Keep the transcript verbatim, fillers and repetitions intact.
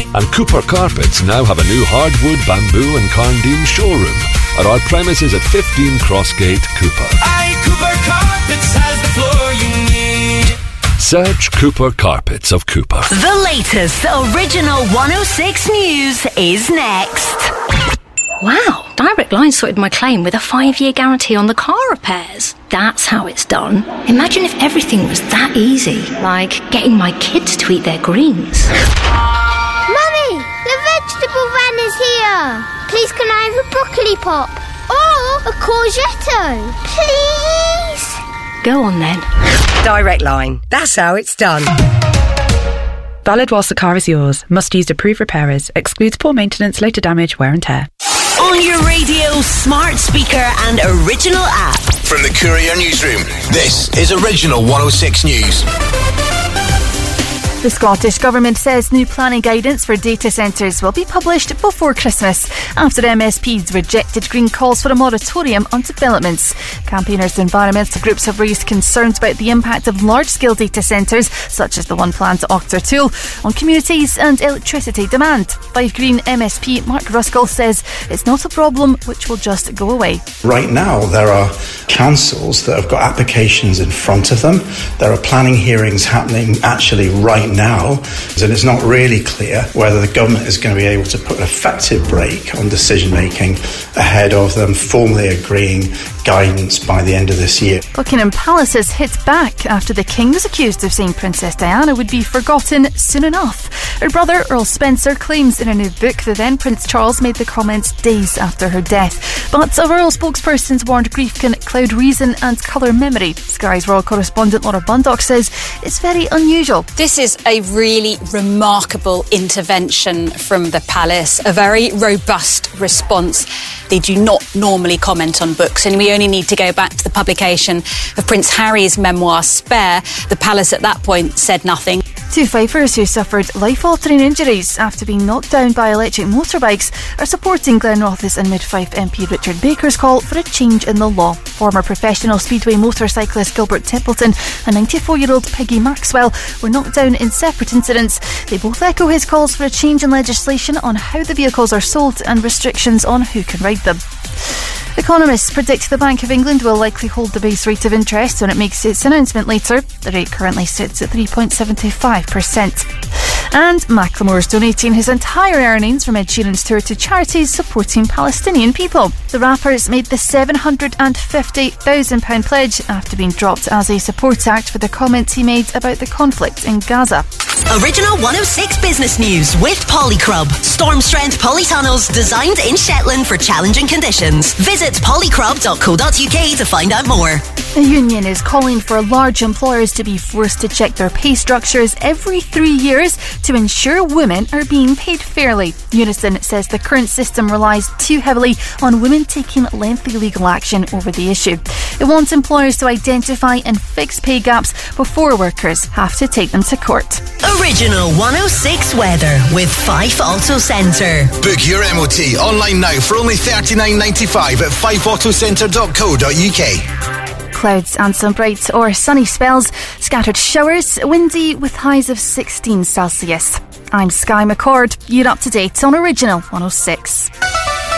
And Cooper Carpets now have a new hardwood, bamboo and Carndine showroom at our premises at fifteen Crossgate, Cooper. Aye, Cooper Carpets has the floor you need. Search Cooper Carpets of Cooper. The latest original one oh six News is next. Wow, Direct Line sorted my claim with a five-year guarantee on the car repairs. That's how it's done. Imagine if everything was that easy, like getting my kids to eat their greens. Mummy, the vegetable van is here. Please can I have a broccoli pop? Or a courgette? Please? Go on then. Direct Line. That's how it's done. Valid whilst the car is yours. Must use approved repairers. Excludes poor maintenance, later damage, wear and tear. On your radio, smart speaker and original app. From the Courier Newsroom, this is Original one oh six News. The Scottish Government says new planning guidance for data centres will be published before Christmas after M S P's rejected Green calls for a moratorium on developments. Campaigners and environmental groups have raised concerns about the impact of large-scale data centres, such as the one planned at Auchtertool, on communities and electricity demand. Five Green M S P Mark Ruskell says it's not a problem which will just go away. Right now there are councils that have got applications in front of them. There are planning hearings happening actually right now, and it's not really clear whether the government is going to be able to put an effective brake on decision making ahead of them formally agreeing guidance by the end of this year. Buckingham Palace has hit back after the King was accused of saying Princess Diana would be forgotten soon enough. Her brother Earl Spencer claims in a new book that then Prince Charles made the comments days after her death. But a royal spokesperson warned grief can cloud reason and colour memory. Sky's royal correspondent Laura Bundock says it's very unusual. This is a really remarkable intervention from the palace, a very robust response. They do not normally comment on books, and we only need to go back to the publication of Prince Harry's memoir Spare. The palace at that point said nothing. Two Fifers who suffered life-altering injuries after being knocked down by electric motorbikes are supporting Glenrothes and Mid-Fife M P Richard Baker's call for a change in the law. Former professional speedway motorcyclist Gilbert Templeton and ninety-four-year-old Peggy Maxwell were knocked down in separate incidents. They both echo his calls for a change in legislation on how the vehicles are sold and restrictions on who can ride them. Economists predict the Bank of England will likely hold the base rate of interest when it makes its announcement later. The rate currently sits at three point seven five percent. And Macklemore's donating his entire earnings from Ed Sheeran's tour to charities supporting Palestinian people. The rapper's made the seven hundred fifty thousand pounds pledge after being dropped as a support act for the comments he made about the conflict in Gaza. Original one oh six Business News with Polycrub. Storm strength polytunnels designed in Shetland for challenging conditions. Visit polycrub dot co dot uk to find out more. The union is calling for large employers to be forced to check their pay structures every three years to ensure women are being paid fairly. Unison says the current system relies too heavily on women taking lengthy legal action over the issue. It wants employers to identify and fix pay gaps before workers have to take them to court. Original one oh six weather with Fife Auto Centre. Book your M O T online now for only thirty-nine ninety-five at fife auto centre dot co dot uk. Clouds and some bright or sunny spells, scattered showers, windy with highs of sixteen Celsius. I'm Sky McCord. You're up to date on Original one oh six.